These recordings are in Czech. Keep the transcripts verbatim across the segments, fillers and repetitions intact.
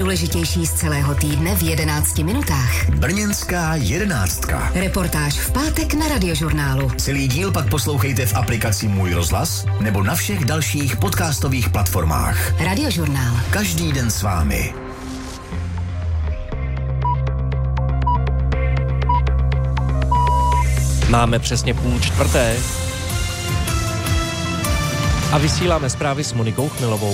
nejdůležitější z celého týdne v jedenácti minutách. Brněnská jedenáctka. Reportáž v pátek na Radiožurnálu. Celý díl pak poslouchejte v aplikaci Můj rozhlas nebo na všech dalších podcastových platformách. Radiožurnál. Každý den s vámi. Máme přesně půl čtvrté a vysíláme zprávy s Monikou Chmilovou.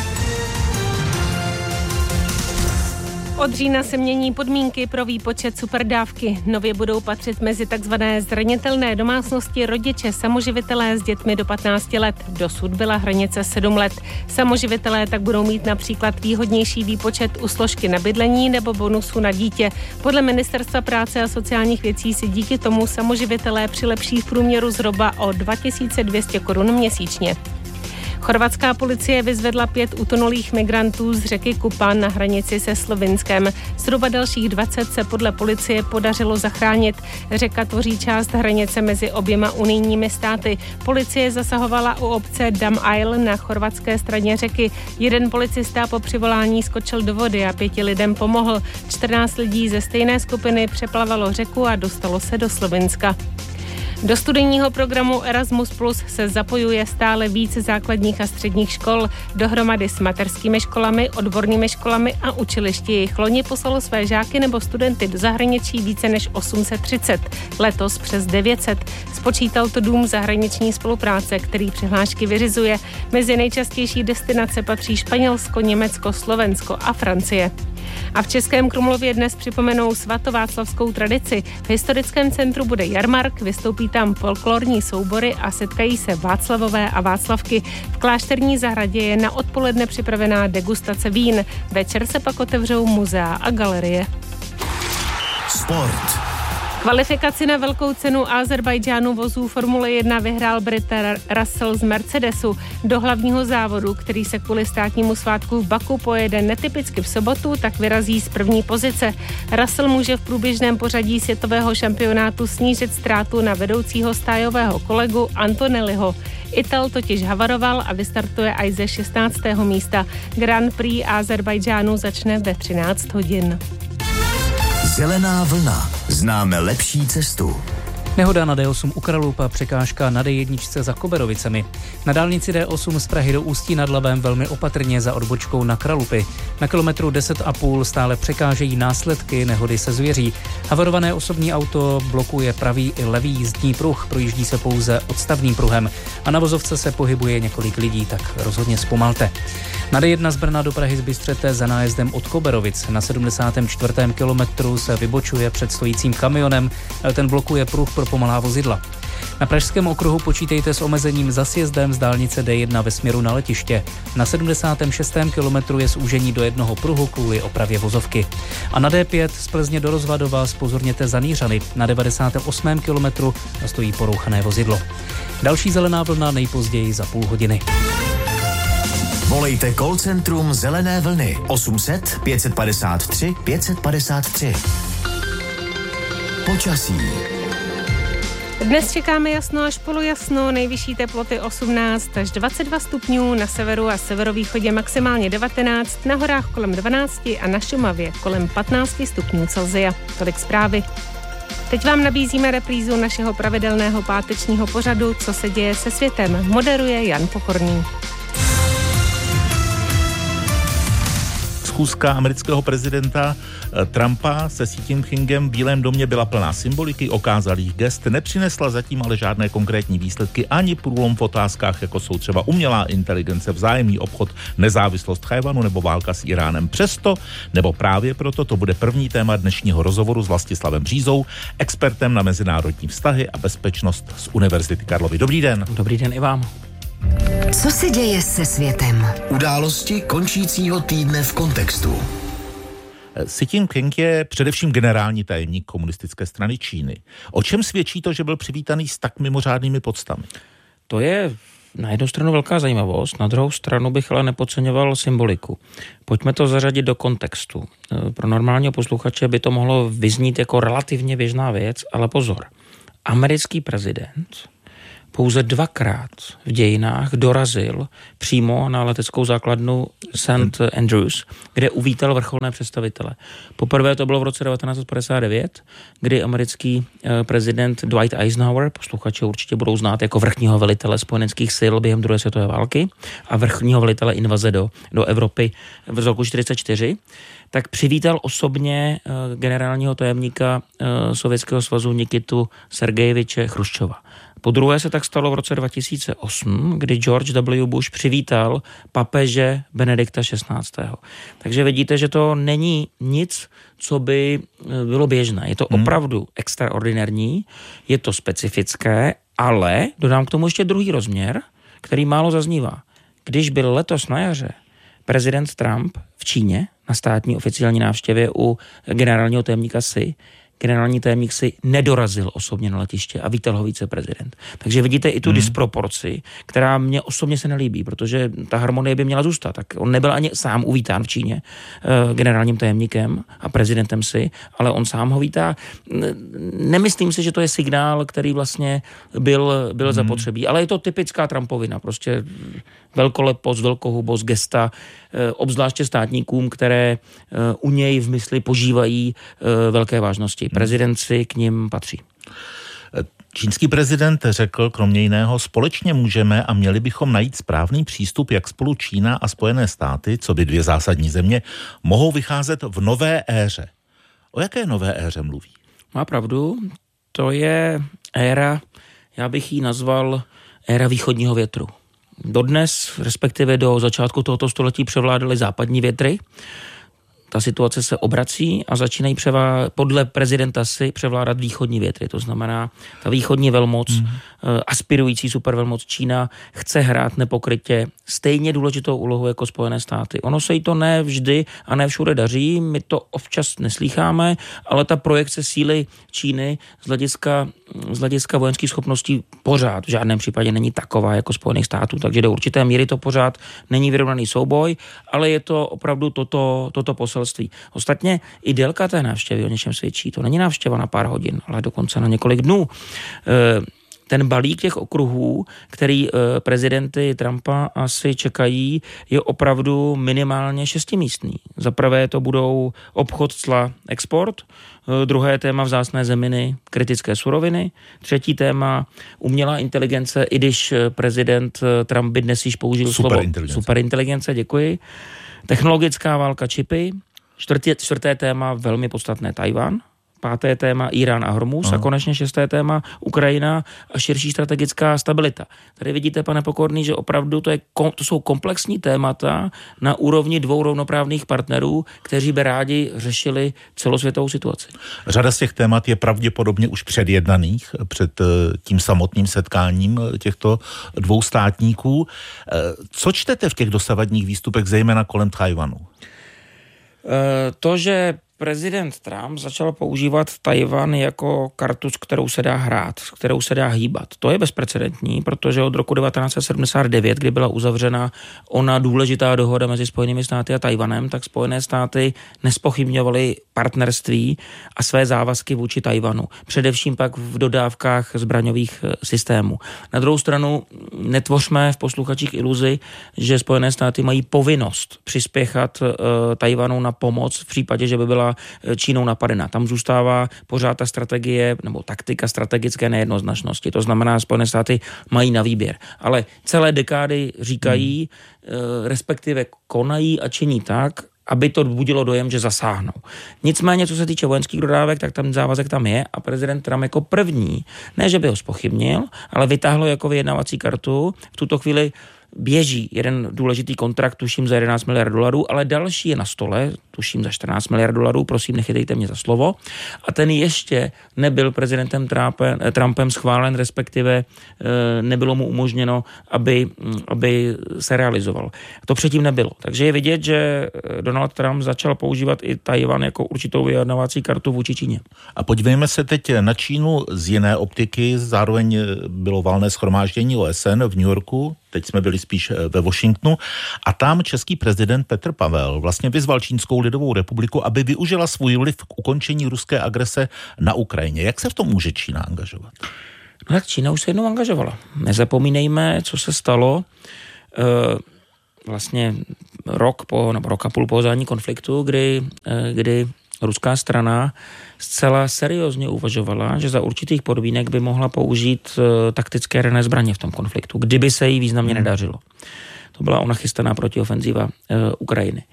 Od října se mění podmínky pro výpočet superdávky. Nově budou patřit mezi takzvané zranitelné domácnosti rodiče samoživitelé s dětmi do patnácti let. Dosud byla hranice sedm let. Samoživitelé tak budou mít například výhodnější výpočet u složky na bydlení nebo bonusu na dítě. Podle Ministerstva práce a sociálních věcí si díky tomu samoživitelé přilepší v průměru zhruba o dva tisíce dvě stě korun měsíčně. Chorvatská policie vyzvedla pět utonulých migrantů z řeky Kupa na hranici se Slovinskem. Zhruba dalších dvacet se podle policie podařilo zachránit. Řeka tvoří část hranice mezi oběma unijními státy. Policie zasahovala u obce Dam Isle na chorvatské straně řeky. Jeden policista po přivolání skočil do vody a pěti lidem pomohl. čtrnáct lidí ze stejné skupiny přeplavalo řeku a dostalo se do Slovinska. Do studijního programu Erasmus Plus se zapojuje stále víc základních a středních škol. Dohromady s mateřskými školami, odbornými školami a učilišti jejich loni poslalo své žáky nebo studenty do zahraničí více než osm set třicet. Letos přes devět set. Spočítal to Dům zahraniční spolupráce, který přihlášky vyřizuje. Mezi nejčastější destinace patří Španělsko, Německo, Slovensko a Francie. A v Českém Krumlově dnes připomenou svatováclavskou tradici. V historickém centru bude jarmark, vystoupí tam folklorní soubory a setkají se Václavové a Václavky. V klášterní zahradě je na odpoledne připravená degustace vín. Večer se pak otevřou muzea a galerie. Sport. Kvalifikaci na velkou cenu Azerbajdžánu vozů Formule jedna vyhrál Brit Russell z Mercedesu. Do hlavního závodu, který se kvůli státnímu svátku v Baku pojede netypicky v sobotu, tak vyrazí z první pozice. Russell může v průběžném pořadí světového šampionátu snížit ztrátu na vedoucího stájového kolegu Antonelliho. Ital totiž havaroval a vystartuje až ze šestnáctého místa. Grand Prix Azerbajdžánu začne ve třináct hodin. Zelená vlna. Známe lepší cestu. Nehoda na D osm u Kralupy a překážka na D jedna za Koberovicemi. Na dálnici D osm z Prahy do Ústí nad Labem velmi opatrně za odbočkou na Kralupy. Na kilometru deset a půl stále překážejí následky nehody se zvěří. Havarované osobní auto blokuje pravý i levý jízdní pruh, projíždí se pouze odstavným pruhem a na vozovce se pohybuje několik lidí, tak rozhodně zpomalte. Na D jedna z Brna do Prahy z Bystřete za nájezdem od Koberovic na sedmdesátém čtvrtém kilometru se vybočuje před stojícím kamionem, ten blokuje pruh pro pomalá vozidla. Na pražském okruhu počítejte s omezením za sjezdem z dálnice D jedna ve směru na letiště. Na sedmdesátém šestém kilometru je zúžení do jednoho pruhu kvůli opravě vozovky. A na D pět z Plzně do Rozvadova zpozorněte za Nýřany. Na devadesátém osmém kilometru stojí porouchané vozidlo. Další zelená vlna nejpozději za půl hodiny. Volejte call centrum Zelené vlny osm set pět padesát tři pět padesát tři. Počasí. Dnes čekáme jasno až polojasno, nejvyšší teploty osmnáct až dvacet dva stupňů, na severu a severovýchodě maximálně devatenáct, na horách kolem dvanáct a na Šumavě kolem patnáct stupňů Celsia. Tolik zprávy. Teď vám nabízíme reprízu našeho pravidelného pátečního pořadu Co se děje se světem. Moderuje Jan Pokorný. Schůzka amerického prezidenta Trumpa se Xi Jinpingem v Bílém domě byla plná symboliky, okázalých gest, nepřinesla zatím ale žádné konkrétní výsledky ani průlom v otázkách, jako jsou třeba umělá inteligence, vzájemný obchod, nezávislost Tchajwanu nebo válka s Iránem. Přesto, nebo právě proto, to bude první téma dnešního rozhovoru s Vlastislavem Břízou, expertem na mezinárodní vztahy a bezpečnost z Univerzity Karlovy. Dobrý den. Dobrý den i vám. Co se děje se světem? Události končícího týdne v kontextu. Xi Jinping je především generální tajemník komunistické strany Číny. O čem svědčí to, že byl přivítaný s tak mimořádnými poctami? To je na jednu stranu velká zajímavost, na druhou stranu bych ale nepodceňoval symboliku. Pojďme to zařadit do kontextu. Pro normálního posluchače by to mohlo vyznít jako relativně běžná věc, ale pozor. Americký prezident pouze dvakrát v dějinách dorazil přímo na leteckou základnu Saint Andrews, kde uvítal vrcholné představitele. Poprvé to bylo v roce devatenáct set padesát devět, kdy americký prezident Dwight Eisenhower, posluchači určitě budou znát jako vrchního velitele spojeneckých sil během druhé světové války a vrchního velitele invaze do, do Evropy v roku čtyřicet čtyři, tak přivítal osobně generálního tajemníka Sovětského svazu Nikitu Sergejeviče Chruščova. Po druhé se tak stalo v roce dva tisíce osm, kdy George W. Bush přivítal papeže Benedikta šestnáctého. Takže vidíte, že to není nic, co by bylo běžné. Je to hmm. opravdu extraordinární, je to specifické, ale dodám k tomu ještě druhý rozměr, který málo zaznívá. Když byl letos na jaře prezident Trump v Číně na státní oficiální návštěvě u generálního tajemníka Xi, generální tajemník si nedorazil osobně na letiště a vítal ho viceprezident. Takže vidíte i tu hmm. disproporci, která mě osobně se nelíbí, protože ta harmonie by měla zůstat. Tak on nebyl ani sám uvítán v Číně uh, generálním tajemníkem a prezidentem si, ale on sám ho vítá. Nemyslím si, že to je signál, který vlastně byl, byl hmm. zapotřebí, ale je to typická Trumpovina. Prostě velkolepost, velkohubost, gesta, obzvláště státníkům, které u něj v mysli požívají velké vážnosti. Prezident si k nim patří. Čínský prezident řekl kromě jiného, společně můžeme a měli bychom najít správný přístup, jak spolu Čína a Spojené státy, co by dvě zásadní země, mohou vycházet v nové éře. O jaké nové éře mluví? Má pravdu, to je éra, já bych ji nazval éra východního větru. Dodnes, respektive do začátku tohoto století převládaly západní větry. Ta situace se obrací a začínají převá- podle prezidenta si převládat východní větry. To znamená, ta východní velmoc, mm. aspirující supervelmoc Čína chce hrát nepokrytě stejně důležitou úlohu jako Spojené státy. Ono se jí to ne vždy a ne všude daří, my to občas neslýcháme, ale ta projekce síly Číny z hlediska, z hlediska vojenských schopností pořád v žádném případě není taková jako Spojených států, takže do určité míry to pořád není vyrovnaný souboj, ale je to opravdu toto, toto poselství. Ostatně i délka té návštěvy o něčem svědčí. To není návštěva na pár hodin, ale dokonce na několik dnů. Ten balík těch okruhů, který prezidenty Trumpa asi čekají, je opravdu minimálně šestimístný. Za prvé to budou obchod, cla, export, druhé téma vzácné zeminy, kritické suroviny, třetí téma umělá inteligence, i když prezident Trump by dnes již použil slovo superinteligence, děkuji, technologická válka, čipy, čtvrtý, čtvrté téma velmi podstatné Tajvan, páté téma Irán a Hormuz Aha. a konečně šesté téma Ukrajina a širší strategická stabilita. Tady vidíte, pane Pokorný, že opravdu to, je, to jsou komplexní témata na úrovni dvou rovnoprávných partnerů, kteří by rádi řešili celosvětovou situaci. Řada z těch témat je pravděpodobně už předjednaných před tím samotným setkáním těchto dvou státníků. Co čtete v těch dosavadních výstupech, zejména kolem Tajvanu? To, že prezident Trump začal používat Tajvan jako kartu, s kterou se dá hrát, s kterou se dá hýbat. To je bezprecedentní, protože od roku devatenáct set sedmdesát devět, kdy byla uzavřena ona důležitá dohoda mezi Spojenými státy a Tajvanem, tak Spojené státy nespochybňovaly partnerství a své závazky vůči Tajvanu. Především pak v dodávkách zbraňových systémů. Na druhou stranu netvořme v posluchačích iluzi, že Spojené státy mají povinnost přispěchat uh, Tajvanu na pomoc v případě, že by byla Čínou napadena. Tam zůstává pořád ta strategie nebo taktika strategické nejednoznačnosti. To znamená, Spojené státy mají na výběr. Ale celé dekády říkají, hmm. respektive konají a činí tak, aby to budilo dojem, že zasáhnou. Nicméně, co se týče vojenských dodávek, tak tam závazek tam je a prezident Trump jako první, ne že by ho zpochybnil, ale vytáhlo jako vyjednávací kartu. V tuto chvíli běží jeden důležitý kontrakt, tuším za jedenáct miliard dolarů, ale další je na stole, tuším za čtrnáct miliard dolarů, prosím, nechytejte mě za slovo. A ten ještě nebyl prezidentem Trumpem, Trumpem schválen, respektive nebylo mu umožněno, aby, aby se realizoval. To předtím nebylo. Takže je vidět, že Donald Trump začal používat i Tajvan jako určitou vyjednávací kartu vůči Číně. A podívejme se teď na Čínu z jiné optiky. Zároveň bylo valné shromáždění O S N v New Yorku, teď jsme byli spíš ve Washingtonu, a tam český prezident Petr Pavel vlastně vyzval Čínskou lidovou republiku, aby využila svůj vliv k ukončení ruské agrese na Ukrajině. Jak se v tom může Čína angažovat? No tak Čína už se jednou angažovala. Nezapomínejme, co se stalo e, vlastně rok po, nebo rok a půl po zání konfliktu, kdy, e, kdy ruská strana zcela seriózně uvažovala, že za určitých podmínek by mohla použít e, taktické jaderné zbraně v tom konfliktu, kdyby se jí významně hmm. nedařilo. To byla ona chystaná protiofenzíva e, Ukrajiny.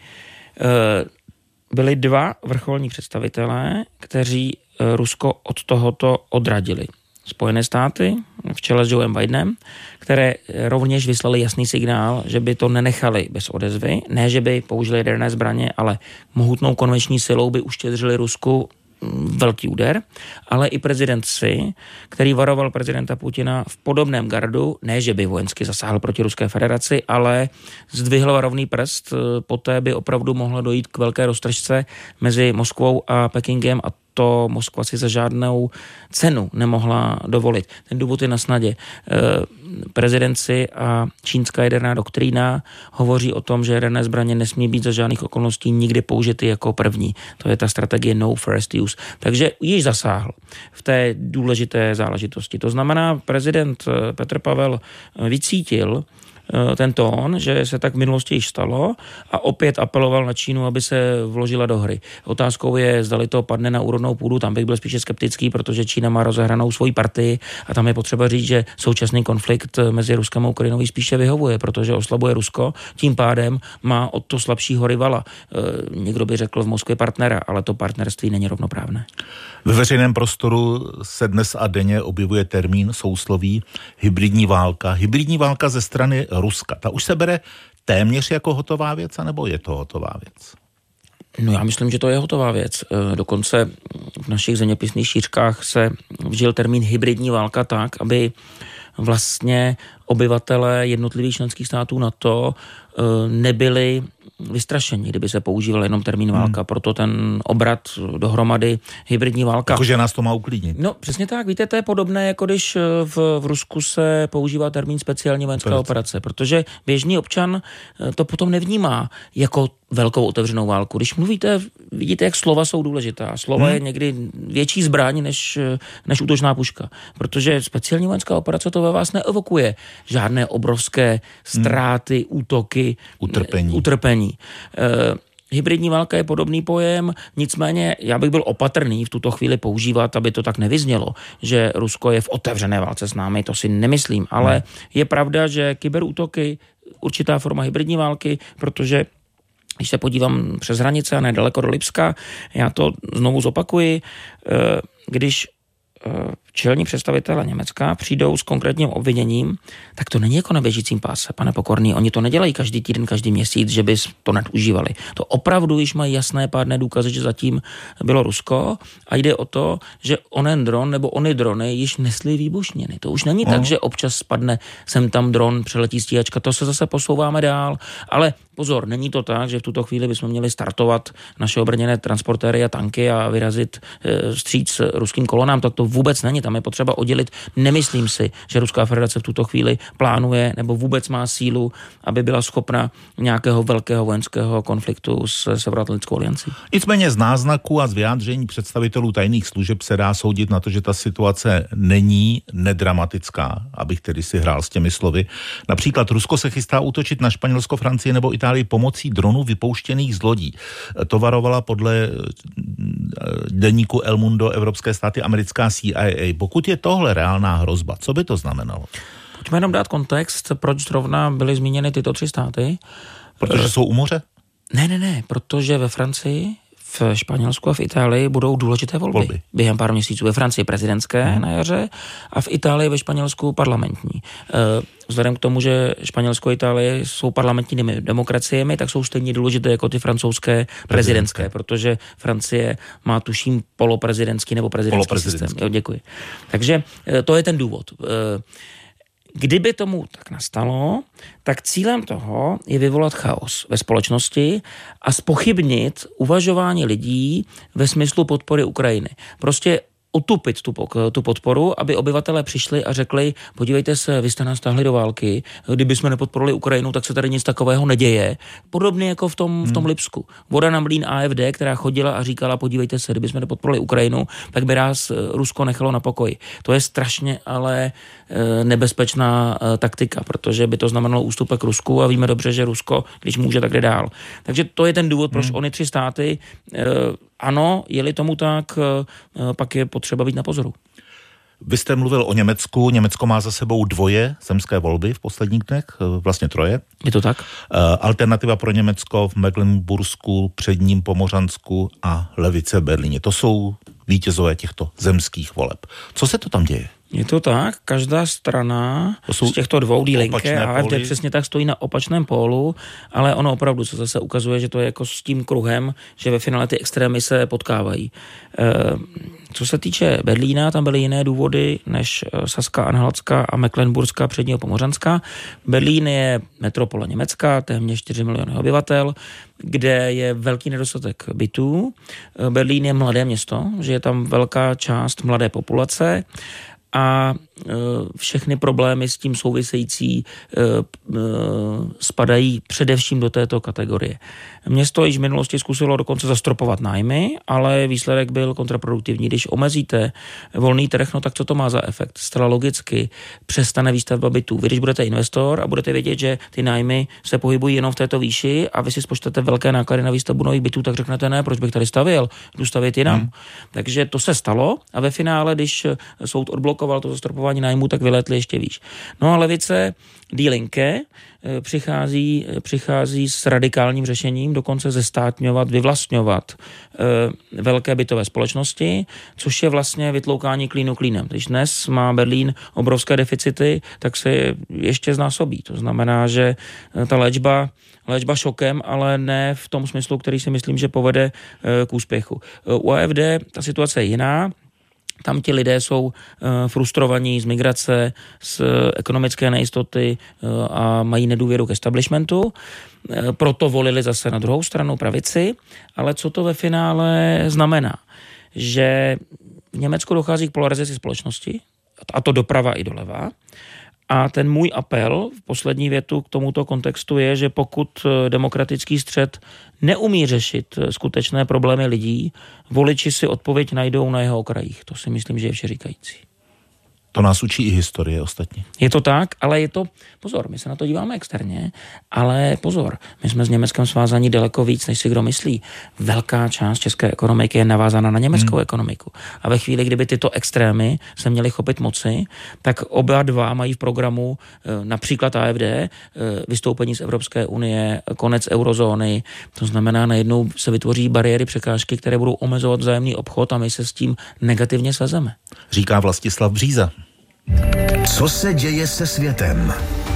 E, byli dva vrcholní představitelé, kteří e, Rusko od tohoto odradili. Spojené státy v čele s Joeem Bidenem, které rovněž vyslali jasný signál, že by to nenechali bez odezvy, ne, že by použili jaderné zbraně, ale mohutnou konvenční silou by uštědřili Rusku velký úder, ale i prezident Xi, který varoval prezidenta Putina v podobném gardu, ne, že by vojensky zasáhl proti Ruské federaci, ale zdvihl varovný prst, poté by opravdu mohlo dojít k velké roztržce mezi Moskvou a Pekingem a to Moskva si za žádnou cenu nemohla dovolit. Ten důvod je na snadě. Prezident Xi a čínská jaderná doktrína hovoří o tom, že jaderné zbraně nesmí být za žádných okolností nikdy použity jako první. To je ta strategie no first use. Takže již zasáhl v té důležité záležitosti. To znamená, prezident Petr Pavel vycítil ten tón, že se tak v minulosti již stalo a opět apeloval na Čínu, aby se vložila do hry. Otázkou je, zdali to padne na úrodnou půdu, tam bych byl spíše skeptický, protože Čína má rozehranou svoji partii a tam je potřeba říct, že současný konflikt mezi Ruskem a Ukrajinou spíše vyhovuje, protože oslabuje Rusko, tím pádem má od to slabšího rivala. E, někdo by řekl v Moskvě partnera, ale to partnerství není rovnoprávné. Ve veřejném prostoru se dnes a denně objevuje termín sousloví hybridní válka. Hybridní válka ze strany Ruska. Ta už se bere téměř jako hotová věc, anebo je to hotová věc? No já myslím, že to je hotová věc. Dokonce v našich zeměpisných šířkách se vžil termín hybridní válka tak, aby vlastně obyvatelé jednotlivých členských států NATO nebyli vystrašení, kdyby se používal jenom termín válka. Hmm. Proto ten obrat dohromady hybridní válka. Jakože nás to má uklidnit. No přesně tak. Víte, to je podobné, jako když v, v Rusku se používá termín speciální vojenská Proč? operace, protože běžný občan to potom nevnímá jako velkou otevřenou válku. Když mluvíte, vidíte, jak slova jsou důležitá. Slova hmm. je někdy větší zbraň než, než útočná puška. Protože speciální vojenská operace to ve vás neevokuje žádné obrovské ztráty, hmm. útoky, utrpení. utrpení. E, hybridní válka je podobný pojem, nicméně já bych byl opatrný v tuto chvíli používat, aby to tak nevyznělo, že Rusko je v otevřené válce s námi, to si nemyslím, ale hmm. je pravda, že kyberútoky, určitá forma hybridní války, protože když se podívám přes hranice a nedaleko do Lipska, já to znovu zopakuji, když čelní představitelé Německa přijdou s konkrétním obviněním, tak to není jako na běžícím páse, pane Pokorný. Oni to nedělají každý týden, každý měsíc, že by to nadužívali. To opravdu již mají jasné pádné důkazy, že zatím bylo Rusko a jde o to, že onen dron nebo ony drony již nesly výbušniny. To už není no. tak, že občas spadne sem tam dron, přeletí stíhačka, to se zase posouváme dál, ale pozor, není to tak, že v tuto chvíli bychom měli startovat naše obrněné transportéry a tanky a vyrazit e, vstříc ruským kolonám, tak to vůbec není. Tam je potřeba oddělit. Nemyslím si, že Ruská federace v tuto chvíli plánuje nebo vůbec má sílu, aby byla schopna nějakého velkého vojenského konfliktu s Severoatlantickou aliancí. Nicméně z náznaků a z vyjádření představitelů tajných služeb se dá soudit na to, že ta situace není nedramatická, abych tedy si hrál s těmi slovy. Například Rusko se chystá útočit na Španělsko, Francii nebo Itálii pomocí dronů vypouštěných z lodí. To varovala podle deníku El Mundo evropské státy americká C I A. Pokud je tohle reálná hrozba, co by to znamenalo? Pojďme jenom dát kontext, proč zrovna byly zmíněny tyto tři státy. Protože jsou u moře? Ne, ne, ne, protože ve Francii, v Španělsku a v Itálii budou důležité volby. volby. Během pár měsíců. Ve Francii prezidentské hmm. na jaře a v Itálii ve Španělsku parlamentní. Vzhledem k tomu, že Španělsko a Itálie jsou parlamentními demokraciemi, tak jsou stejně důležité jako ty francouzské prezidentské, prezidentské protože Francie má tuším poloprezidentský nebo prezidentský systém. Jo, děkuji. Takže to je ten důvod. Kdyby tomu tak nastalo, tak cílem toho je vyvolat chaos ve společnosti a zpochybnit uvažování lidí ve smyslu podpory Ukrajiny. Prostě otupit tu, tu podporu, aby obyvatelé přišli a řekli, podívejte se, vy jste nás táhli do války, kdyby jsme nepodporovali Ukrajinu, tak se tady nic takového neděje. Podobně jako v tom, v tom Lipsku. Voda na mlýn A F D, která chodila a říkala, podívejte se, kdyby jsme nepodporovali Ukrajinu, tak by nás Rusko nechalo na pokoji. To je strašně ale nebezpečná taktika, protože by to znamenalo ústupek Rusku a víme dobře, že Rusko, když může, tak jde dál. Takže to je ten důvod, proč hmm. ony tři státy ano, je-li tomu tak, pak je potřeba být na pozoru. Vy jste mluvil o Německu. Německo má za sebou dvoje zemské volby v posledních dnech, vlastně troje. Je to tak? Alternativa pro Německo v Mecklenbursku, Předním Pomořansku a levice v Berlíně. To jsou vítězové těchto zemských voleb. Co se to tam děje? Je to tak, každá strana z těchto dvou, Die Linke a A F D přesně tak stojí na opačném pólu, ale ono opravdu se zase ukazuje, že to je jako s tím kruhem, že ve finále ty extrémy se potkávají. E, co se týče Berlína, tam byly jiné důvody než Saská, Anhaltská a Mecklenburská, Předního Pomořanská. Berlín je metropole Německa, téměř čtyři miliony obyvatel, kde je velký nedostatek bytů. Berlín je mladé město, že je tam velká část mladé populace, a všechny problémy s tím související spadají především do této kategorie. Město již v minulosti zkusilo dokonce zastropovat nájmy, ale výsledek byl kontraproduktivní. Když omezíte volný trh, no tak co to má za efekt? Zcela logicky přestane výstavba bytů. Vy, když budete investor a budete vědět, že ty nájmy se pohybují jenom v této výši a vy si spočtete velké náklady na výstavbu nových bytů, tak řeknete ne, proč bych tady stavěl, jdu stavět jinam. Hmm. Takže to se stalo a ve finále, když soud odblokoval to zastropování nájmu, tak vyletli ještě výš. No a levice Die Linke přichází, přichází s radikálním řešením, dokonce zestátňovat, vyvlastňovat e, velké bytové společnosti, což je vlastně vytloukání klínu klínem. Když dnes má Berlín obrovské deficity, tak se ještě znásobí. To znamená, že ta léčba léčba šokem, ale ne v tom smyslu, který si myslím, že povede e, k úspěchu. U A F D ta situace je jiná. Tam ti lidé jsou uh, frustrovaní z migrace, z uh, ekonomické nejistoty uh, a mají nedůvěru k establishmentu. Uh, proto volili zase na druhou stranu pravici. Ale co to ve finále znamená? Že v Německu dochází k polarizaci společnosti, a to doprava i doleva. A ten můj apel v poslední větu k tomuto kontextu je, že pokud demokratický střed neumí řešit skutečné problémy lidí, voliči si odpověď najdou na jeho okrajích. To si myslím, že je všeříkající. To nás učí i historie ostatně. Je to tak, ale je to, pozor, my se na to díváme externě, ale pozor, my jsme s Německem svázaní daleko víc, než si kdo myslí. Velká část české ekonomiky je navázána na německou hmm. ekonomiku. A ve chvíli, kdyby tyto extrémy se měly chopit moci, tak oba dva mají v programu například A F D, vystoupení z Evropské unie, konec eurozóny. To znamená, najednou se vytvoří bariéry, překážky, které budou omezovat vzájemný obchod a my se s tím negativně svezeme. Říká Vlastislav Bříza. Co se děje se světem?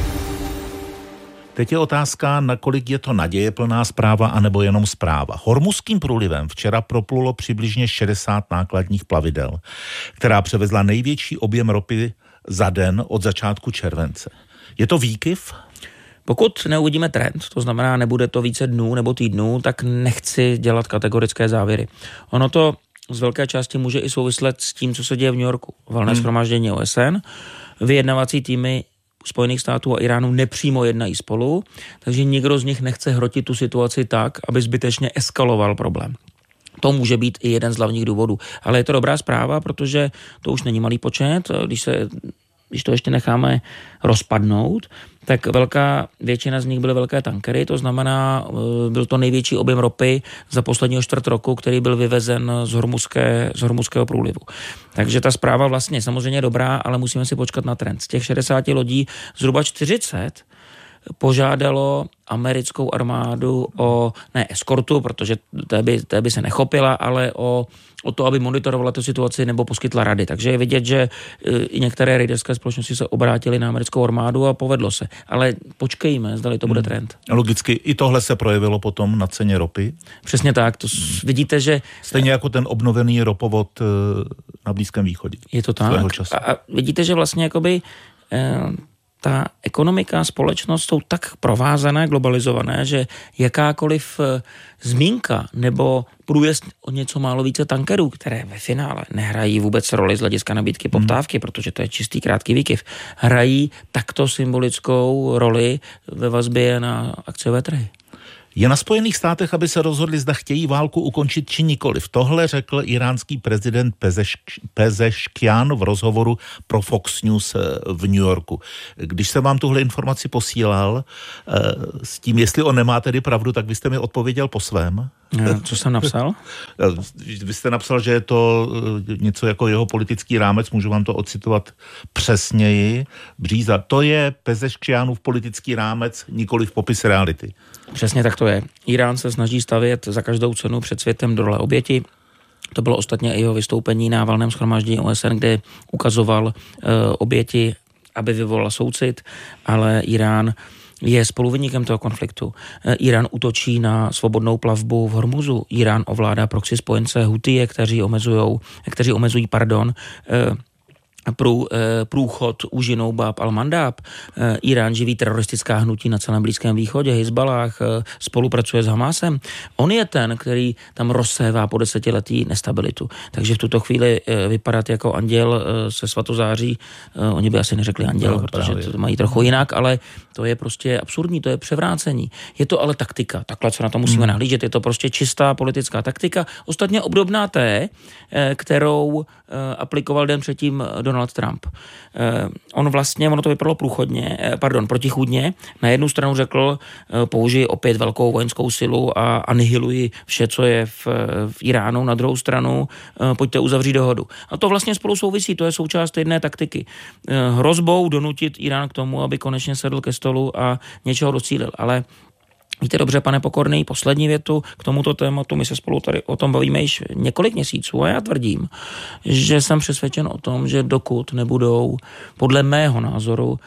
Teď je otázka, nakolik je to nadějeplná zpráva, anebo jenom zpráva. Hormuzským průlivem včera proplulo přibližně šedesát nákladních plavidel, která převezla největší objem ropy za den od začátku července. Je to výkyv? Pokud neuvidíme trend, to znamená, nebude to více dnů nebo týdnů, tak nechci dělat kategorické závěry. Ono to z velké části může i souvislet s tím, co se děje v New Yorku. Valné hmm. shromáždění O S N, vyjednavací týmy Spojených států a Iránu nepřímo jednají spolu, takže nikdo z nich nechce hrotit tu situaci tak, aby zbytečně eskaloval problém. To může být i jeden z hlavních důvodů. Ale je to dobrá zpráva, protože to už není malý počet, když se když to ještě necháme rozpadnout, tak velká většina z nich byly velké tankery, to znamená, byl to největší objem ropy za posledního čtvrt roku, který byl vyvezen z, hormuzské, z hormuzského průlivu. Takže ta zpráva vlastně je samozřejmě dobrá, ale musíme si počkat na trend. Z těch šedesáti lodí zhruba čtyřicet požádalo americkou armádu o, ne eskortu, protože té by, té by se nechopila, ale o, o to, aby monitorovala tu situaci nebo poskytla rady. Takže je vidět, že i některé rejderské společnosti se obrátily na americkou armádu a povedlo se. Ale počkejme, zdali to bude hmm. trend. Logicky i tohle se projevilo potom na ceně ropy. Přesně tak. To hmm. vidíte, že... Stejně jako ten obnovený ropovod na Blízkém východě. Je to tak. A, a vidíte, že vlastně jakoby... Eh, ta ekonomika, společnost jsou tak provázané, globalizované, že jakákoliv zmínka nebo průjezd o něco málo více tankerů, které ve finále nehrají vůbec roli z hlediska nabídky poptávky, hmm. protože to je čistý krátký výkyv, hrají takto symbolickou roli ve vazbě na akciové trhy. Je na Spojených státech, aby se rozhodli, zda chtějí válku ukončit či nikoliv. Tohle řekl iránský prezident Pezeškian v rozhovoru pro Fox News v New Yorku. Když jsem vám tuhle informaci posílal s tím, jestli on nemá tedy pravdu, tak vy jste mi odpověděl po svém. Co jsem napsal? Vy jste napsal, že je to něco jako jeho politický rámec, můžu vám to ocitovat přesněji. Bříza, to je Pezeškianův politický rámec, nikoliv popis reality. Přesně tak to je. Irán se snaží stavět za každou cenu před světem do role oběti. To bylo ostatně i jeho vystoupení na valném shromáždění O S N, kde ukazoval uh, oběti, aby vyvolal soucit, ale Irán je spoluviníkem toho konfliktu. Irán útočí na svobodnou plavbu v Hormuzu. Irán ovládá proxy spojence Hutie, kteří omezují, kteří omezují, pardon, uh, Prů, průchod úžinou Bab al-Mandab. Irán živí teroristická hnutí na celém Blízkém východě, Hizbalách, spolupracuje s Hamásem. On je ten, který tam rozsévá po desetiletí nestabilitu. Takže v tuto chvíli vypadat jako anděl se svatozáří, oni by asi neřekli anděl, no, protože právě to mají trochu jinak, ale to je prostě absurdní, to je převrácení. Je to ale taktika, takhle se na to musíme hmm. nahlížet, je to prostě čistá politická taktika, ostatně obdobná té, kterou aplikoval den předtím Donald Trump. On vlastně, ono to vypadalo průchodně, pardon, protichůdně. Na jednu stranu řekl, použij opět velkou vojenskou silu a anihiluji vše, co je v, v Iránu. Na druhou stranu, pojďte uzavřít dohodu. A to vlastně spolu souvisí, to je součást jedné taktiky. Hrozbou donutit Irán k tomu, aby konečně sedl ke stolu a něčeho docílil. Ale víte dobře, pane Pokorný, poslední větu k tomuto tématu, my se spolu tady o tom bavíme již několik měsíců a já tvrdím, že jsem přesvědčen o tom, že dokud nebudou podle mého názoru uh,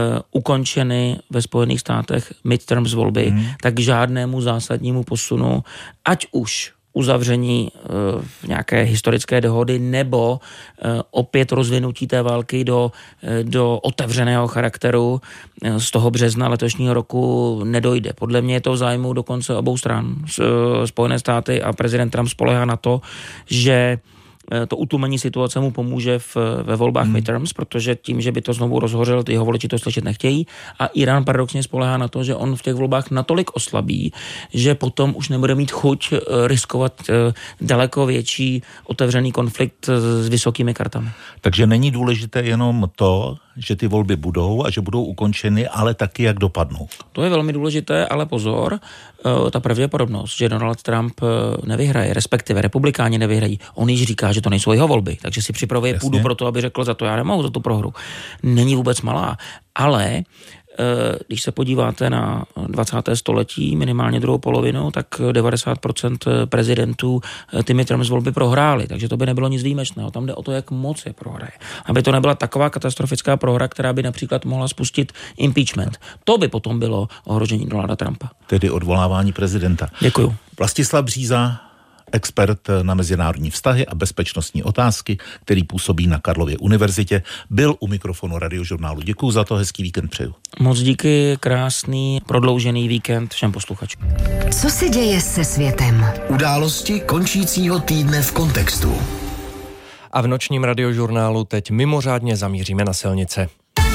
ukončeny ve Spojených státech midterms volby, mm. tak k žádnému zásadnímu posunu, ať už uzavření uh, nějaké historické dohody nebo uh, opět rozvinutí té války do, uh, do otevřeného charakteru uh, z toho března letošního roku nedojde. Podle mě je to v zájmu dokonce obou stran. S, uh, Spojené státy a prezident Trump spolehá na to, že to utlumení situace mu pomůže v, ve volbách hmm. midterms, protože tím, že by to znovu rozhořel, ty jeho voliči to slyšet nechtějí a Irán paradoxně spolehá na to, že on v těch volbách natolik oslabí, že potom už nebude mít chuť riskovat daleko větší otevřený konflikt s vysokými kartami. Takže není důležité jenom to, že ty volby budou a že budou ukončeny, ale taky jak dopadnou. To je velmi důležité, ale pozor, ta pravděpodobnost, že Donald Trump nevyhraje, respektive republikáni nevyhrají, on již říká, že to nejsou jeho volby, takže si připravuje půdu pro to, aby řekl, za to já nemohu, za tu prohru. Není vůbec malá, ale když se podíváte na dvacáté století, minimálně druhou polovinu, tak devadesát procent prezidentů ty midterms volby prohráli, takže to by nebylo nic výjimečného. Tam jde o to, jak moc je prohraje. Aby to nebyla taková katastrofická prohra, která by například mohla spustit impeachment. To by potom bylo ohrožení Donalda Trumpa. Tedy odvolávání prezidenta. Děkuju. Vlastislav Bříza, expert na mezinárodní vztahy a bezpečnostní otázky, který působí na Karlově univerzitě, byl u mikrofonu Radiožurnálu. Děkuju za to, hezký víkend přeju. Moc díky, krásný prodloužený víkend všem posluchačům. Co se děje se světem? Události končícího týdne v kontextu. A v nočním Radiožurnálu teď mimořádně zamíříme na silnice.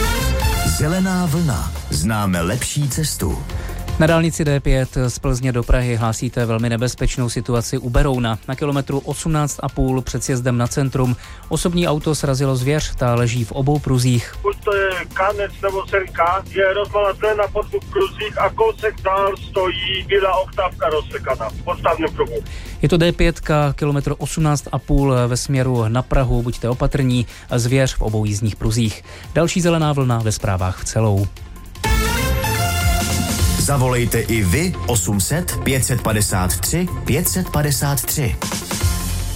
Zelená vlna. Známe lepší cestu. Na dálnici D pět z Plzně do Prahy hlásíte velmi nebezpečnou situaci u Berouna. Na kilometru osmnáct a půl před sjezdem na centrum osobní auto srazilo zvěř, ta leží v obou pruzích. Buď to je kanec nebo senka, je rozmalaté na pod dvou pruzích a kousek dál stojí bílá oktávka rozsekaná v podstavném pruhu. Je to D pět, kilometr osmnáct a půl ve směru na Prahu, buďte opatrní, zvěř v obou jízdních pruzích. Další zelená vlna ve zprávách v celou. Zavolejte i vy osm set pět set padesát tři pět set padesát tři.